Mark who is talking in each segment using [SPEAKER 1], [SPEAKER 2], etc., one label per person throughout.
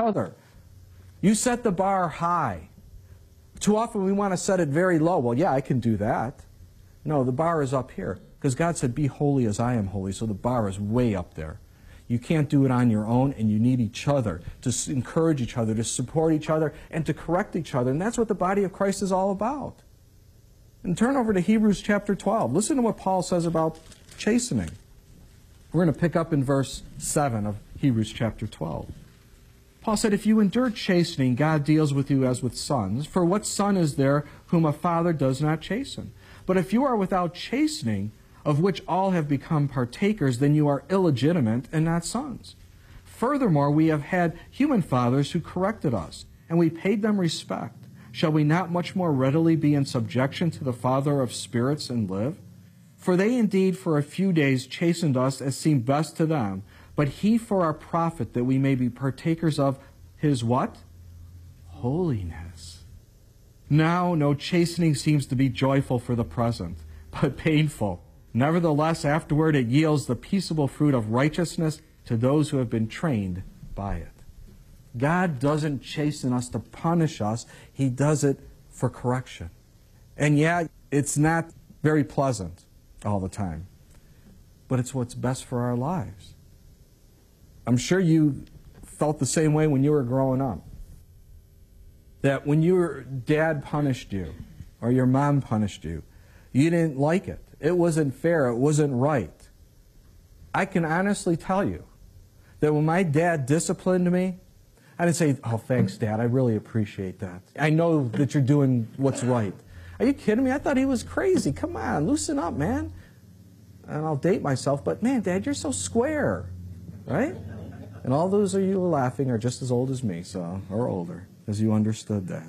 [SPEAKER 1] other. You set the bar high. Too often we want to set it very low. Well, yeah, I can do that. No, the bar is up here. Because God said, be holy as I am holy. So the bar is way up there. You can't do it on your own, and you need each other to encourage each other, to support each other, and to correct each other. And that's what the body of Christ is all about. And turn over to Hebrews chapter 12. Listen to what Paul says about chastening. We're going to pick up in verse 7 of Hebrews chapter 12. Paul said, if you endure chastening, God deals with you as with sons. For what son is there whom a father does not chasten? But if you are without chastening, of which all have become partakers, then you are illegitimate and not sons. Furthermore, we have had human fathers who corrected us, and we paid them respect. Shall we not much more readily be in subjection to the Father of spirits and live? For they indeed for a few days chastened us as seemed best to them, but he for our profit, that we may be partakers of his what? Holiness. Now no chastening seems to be joyful for the present, but painful. Nevertheless, afterward it yields the peaceable fruit of righteousness to those who have been trained by it. God doesn't chasten us to punish us. He does it for correction. And yeah, it's not very pleasant all the time, but it's what's best for our lives. I'm sure you felt the same way when you were growing up. That when your dad punished you or your mom punished you, you didn't like it. It wasn't fair. It wasn't right. I can honestly tell you that when my dad disciplined me, I didn't say, oh, thanks, Dad. I really appreciate that. I know that you're doing what's right. Are you kidding me? I thought he was crazy. Come on, loosen up, man. And I'll date myself, but man, Dad, you're so square, right? And all those of you who are laughing are just as old as me, so, or older, as you understood that.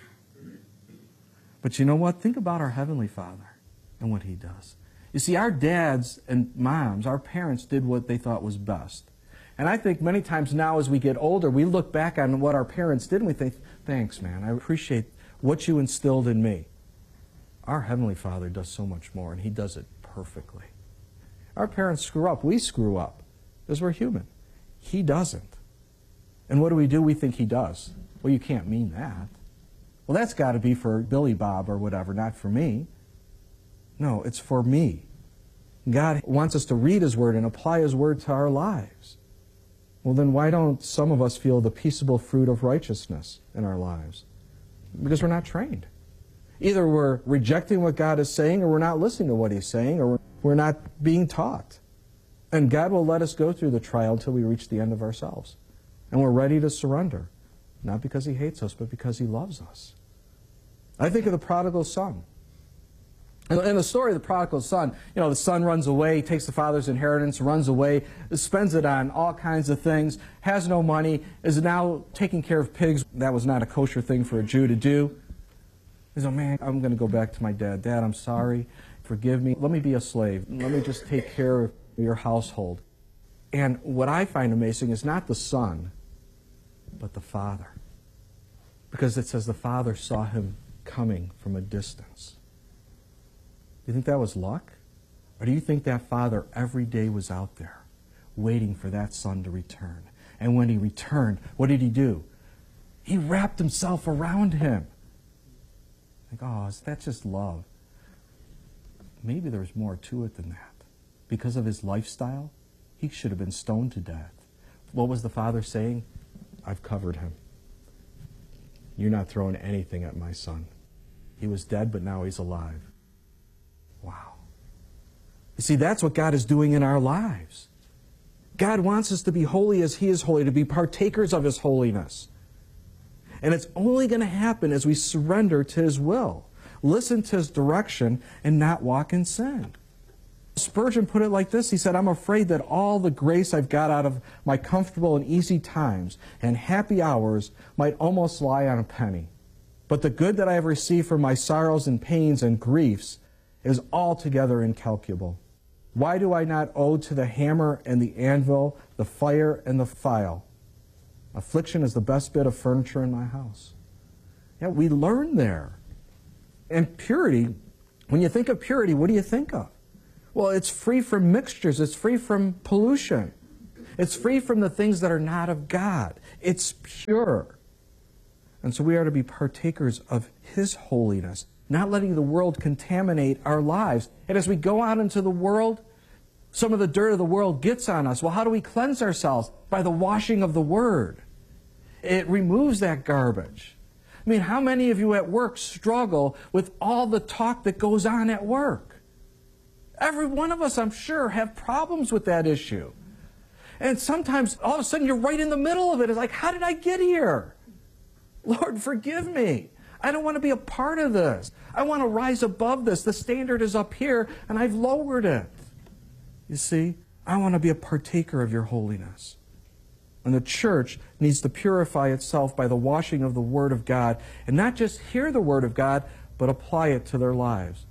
[SPEAKER 1] But you know what? Think about our Heavenly Father and what He does. You see, our dads and moms, our parents did what they thought was best. And I think many times now as we get older, we look back on what our parents did and we think, thanks, man, I appreciate what you instilled in me. Our Heavenly Father does so much more, and He does it perfectly. Our parents screw up. We screw up because we're human. He doesn't. And what do? We think He does. Well, you can't mean that. Well, that's got to be for Billy Bob or whatever, not for me. No, it's for me. God wants us to read His Word and apply His Word to our lives. Well, then why don't some of us feel the peaceable fruit of righteousness in our lives? Because we're not trained. Either we're rejecting what God is saying, or we're not listening to what He's saying, or we're not being taught. And God will let us go through the trial until we reach the end of ourselves. And we're ready to surrender. Not because He hates us, but because He loves us. I think of the prodigal son. In the story of the prodigal son, you know, the son runs away, takes the father's inheritance, runs away, spends it on all kinds of things, has no money, is now taking care of pigs. That was not a kosher thing for a Jew to do. He's like, man, I'm going to go back to my dad. Dad, I'm sorry. Forgive me. Let me be a slave. Let me just take care of your household. And what I find amazing is not the son, but the father. Because it says the father saw him coming from a distance. Do you think that was luck? Or do you think that father every day was out there waiting for that son to return? And when he returned, what did he do? He wrapped himself around him. Like, oh, is that just love? Maybe there's more to it than that. Because of his lifestyle, he should have been stoned to death. What was the father saying? I've covered him. You're not throwing anything at my son. He was dead, but now he's alive. Wow. You see, that's what God is doing in our lives. God wants us to be holy as He is holy, to be partakers of His holiness. And it's only going to happen as we surrender to His will, listen to His direction, and not walk in sin. Spurgeon put it like this. He said, I'm afraid that all the grace I've got out of my comfortable and easy times and happy hours might almost lie on a penny. But the good that I have received from my sorrows and pains and griefs is altogether incalculable. Why do I not owe to the hammer and the anvil, the fire and the file? Affliction is the best bit of furniture in my house. Yeah, we learn there. And purity, when you think of purity, what do you think of? Well, it's free from mixtures. It's free from pollution. It's free from the things that are not of God. It's pure. And so we are to be partakers of His holiness, not letting the world contaminate our lives. And as we go out into the world, some of the dirt of the world gets on us. Well, how do we cleanse ourselves? By the washing of the Word. It removes that garbage. I mean, how many of you at work struggle with all the talk that goes on at work? Every one of us, I'm sure, have problems with that issue. And sometimes, all of a sudden, you're right in the middle of it. It's like, how did I get here? Lord, forgive me. I don't want to be a part of this. I want to rise above this. The standard is up here, and I've lowered it. You see, I want to be a partaker of your holiness. And the church needs to purify itself by the washing of the Word of God, and not just hear the Word of God, but apply it to their lives.